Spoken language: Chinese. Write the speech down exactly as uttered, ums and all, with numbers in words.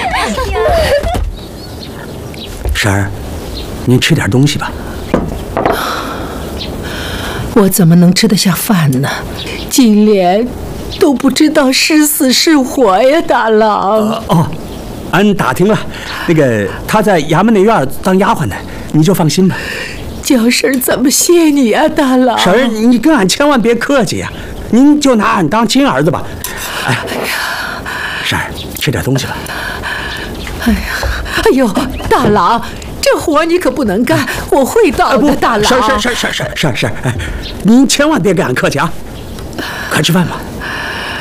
婶儿，您吃点东西吧。 我怎么能吃得下饭呢？金莲都不知道是死是活呀，大郎。 呃、哦，俺打听了，那个他在衙门内院当丫鬟呢，你就放心吧。 叫婶怎么谢你呀，大郎？ 婶儿，你跟俺千万别客气呀，您就拿俺当亲儿子吧。哎呀，婶儿，吃点东西吧。 哎呀，哎呦，大郎，这活你可不能干，我会倒的，大郎。 婶儿，婶儿，婶儿，婶儿，婶儿，婶儿，哎，您千万别跟俺客气啊，快吃饭吧。